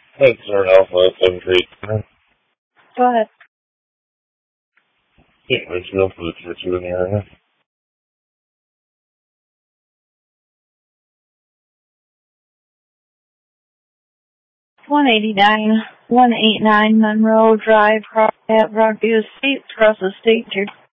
Thanks, Sir Alpha 738. Go ahead. Yeah, Richfield for the tier 2 in the area. 189 Monroe Drive, at Rockview Estates, across the state, tier